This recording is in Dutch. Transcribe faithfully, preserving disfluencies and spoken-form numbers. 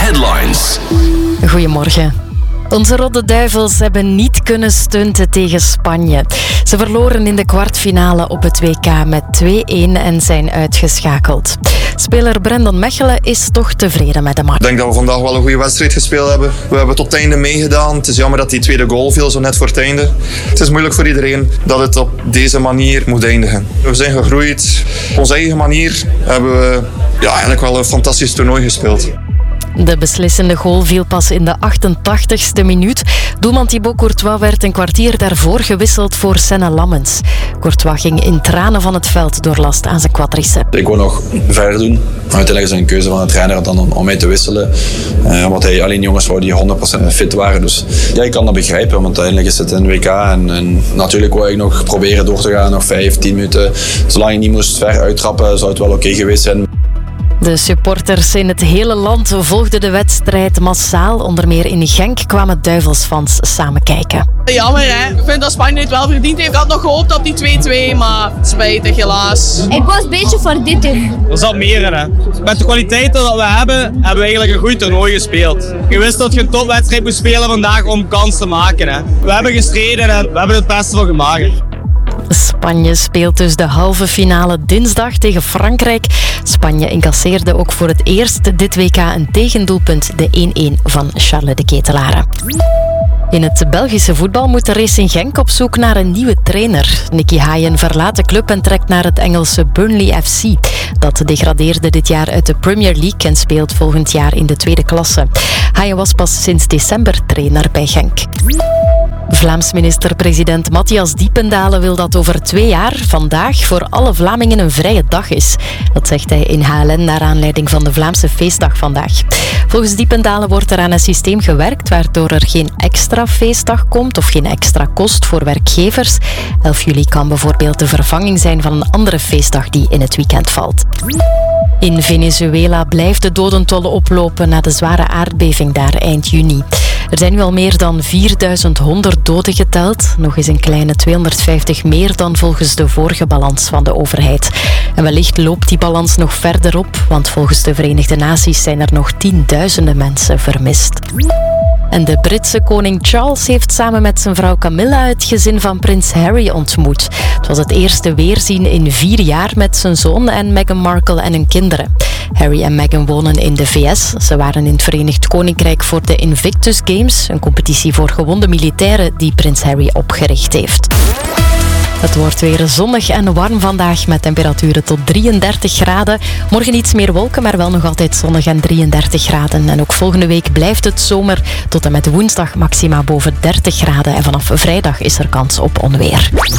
Headlines. Goedemorgen. Onze Rode Duivels hebben niet kunnen stunten tegen Spanje. Ze verloren in de kwartfinale op het W K met twee-een en zijn uitgeschakeld. Speler Brendan Mechelen is toch tevreden met de match. Ik denk dat we vandaag wel een goede wedstrijd gespeeld hebben. We hebben tot het einde meegedaan. Het is jammer dat die tweede goal viel zo net voor het einde. Het is moeilijk voor iedereen dat het op deze manier moet eindigen. We zijn gegroeid. Op onze eigen manier hebben we ja, eigenlijk wel een fantastisch toernooi gespeeld. De beslissende goal viel pas in de achtentachtigste minuut. Doelman Thibaut Courtois werd een kwartier daarvoor gewisseld voor Senne Lammens. Courtois ging in tranen van het veld door last aan zijn quadriceps. Ik wil nog verder doen. Uiteindelijk is het een keuze van de trainer dan om, om mij te wisselen. Uh, omdat hij alleen jongens wou die honderd procent fit waren. Dus ja, ik kan dat begrijpen, want uiteindelijk is het een W K. En, en natuurlijk wou ik nog proberen door te gaan, nog vijf, tien minuten. Zolang ik niet moest ver uittrappen, zou het wel oké okay geweest zijn. De supporters in het hele land volgden de wedstrijd massaal. Onder meer in Genk kwamen Duivelsfans samen kijken. Jammer hè. Ik vind dat Spanje het wel verdiend heeft. Ik had nog gehoopt op die twee-twee, maar spijtig helaas. Ik was een beetje verdrietig. Er zat meer in hè. Met de kwaliteiten dat we hebben, hebben we eigenlijk een goed toernooi gespeeld. Je wist dat je een topwedstrijd moest spelen vandaag om kans te maken. Hè. We hebben gestreden en we hebben het beste van gemaakt. Spanje speelt dus de halve finale dinsdag tegen Frankrijk. Spanje incasseerde ook voor het eerst dit W K een tegendoelpunt, de één-één van Charles de Ketelaere. In het Belgische voetbal moet de Racing Genk op zoek naar een nieuwe trainer. Nicky Hayen verlaat de club en trekt naar het Engelse Burnley F C. Dat degradeerde dit jaar uit de Premier League en speelt volgend jaar in de tweede klasse. Hayen was pas sinds december trainer bij Genk. Vlaams minister-president Matthias Diependalen wil dat over twee jaar vandaag voor alle Vlamingen een vrije dag is. Dat zegt hij in H L N naar aanleiding van de Vlaamse feestdag vandaag. Volgens Diependalen wordt er aan een systeem gewerkt waardoor er geen extra feestdag komt of geen extra kost voor werkgevers. elf juli kan bijvoorbeeld de vervanging zijn van een andere feestdag die in het weekend valt. In Venezuela blijft de dodental oplopen na de zware aardbeving daar eind juni. Er zijn nu al meer dan vierduizend honderd doden geteld. Nog eens een kleine tweehonderdvijftig meer dan volgens de vorige balans van de overheid. En wellicht loopt die balans nog verder op, want volgens de Verenigde Naties zijn er nog tienduizenden mensen vermist. En de Britse koning Charles heeft samen met zijn vrouw Camilla het gezin van prins Harry ontmoet. Het was het eerste weerzien in vier jaar met zijn zoon en Meghan Markle en hun kinderen. Harry en Meghan wonen in de V S. Ze waren in het Verenigd Koninkrijk voor de Invictus Games, een competitie voor gewonde militairen die prins Harry opgericht heeft. Het wordt weer zonnig en warm vandaag met temperaturen tot drieëndertig graden. Morgen iets meer wolken, maar wel nog altijd zonnig en drieëndertig graden. En ook volgende week blijft het zomer. Tot en met woensdag maxima boven dertig graden. En vanaf vrijdag is er kans op onweer.